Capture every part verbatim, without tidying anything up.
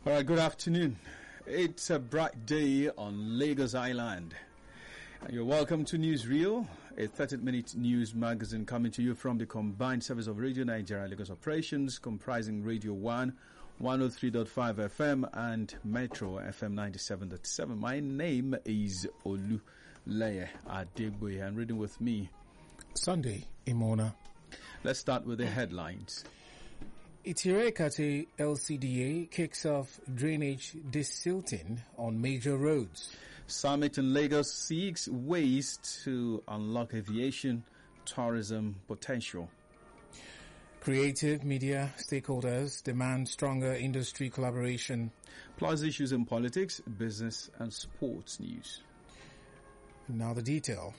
All right, good afternoon. It's a bright day on Lagos Island. You're welcome to Newsreel, a thirty-minute news magazine coming to you from the combined service of Radio Nigeria Lagos operations, comprising Radio one, one oh three point five F M, and Metro F M ninety-seven point seven. My name is Oluleye Adegboye, and reading with me, Sunday Imona. Let's start with the headlines. Itirekate L C D A kicks off drainage desilting on major roads. Summit in Lagos seeks ways to unlock aviation tourism potential. Creative media stakeholders demand stronger industry collaboration. Plus issues in politics, business and sports news. Now the detail.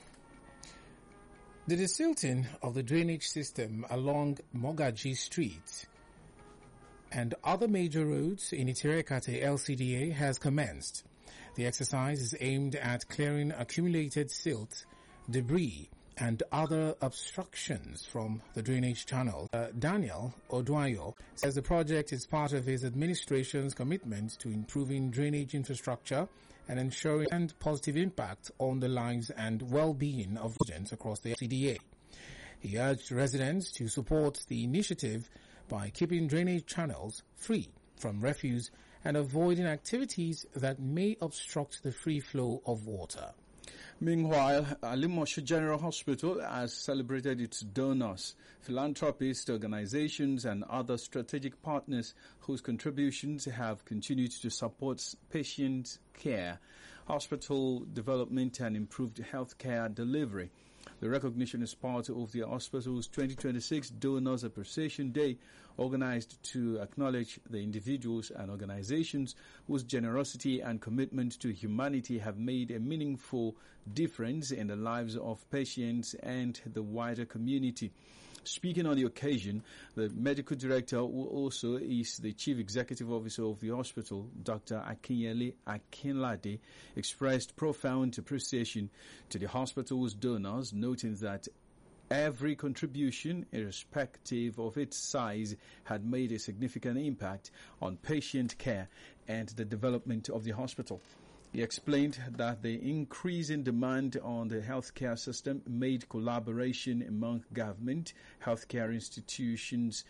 The desilting of the drainage system along Mogaji Street and other major roads in Itirekate L C D A has commenced. The exercise is aimed at clearing accumulated silt, debris, and other obstructions from the drainage channel. Uh, Daniel Odwayo says the project is part of his administration's commitment to improving drainage infrastructure and ensuring a positive impact on the lives and well-being of residents across the L C D A. He urged residents to support the initiative by keeping drainage channels free from refuse and avoiding activities that may obstruct the free flow of water. Meanwhile, Alimosho General Hospital has celebrated its donors, philanthropist organizations and other strategic partners whose contributions have continued to support patient care, hospital development and improved healthcare delivery. The recognition is part of the hospital's twenty twenty-six Donors Appreciation Day, organized to acknowledge the individuals and organizations whose generosity and commitment to humanity have made a meaningful difference in the lives of patients and the wider community. Speaking on the occasion, the medical director, who also is the chief executive officer of the hospital, Doctor Akinyele Akinlade, expressed profound appreciation to the hospital's donors, noting that every contribution, irrespective of its size, had made a significant impact on patient care and the development of the hospital. He explained that the increase in demand on the healthcare system made collaboration among government, healthcare institutions,